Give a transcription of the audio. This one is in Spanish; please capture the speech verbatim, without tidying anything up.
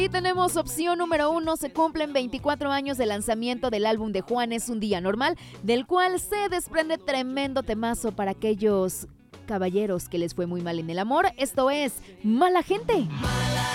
Y tenemos opción número uno, se cumplen veinticuatro años de lanzamiento del álbum de Juan Es un día normal, del cual se desprende tremendo temazo para aquellos caballeros que les fue muy mal en el amor. Esto es Mala Gente.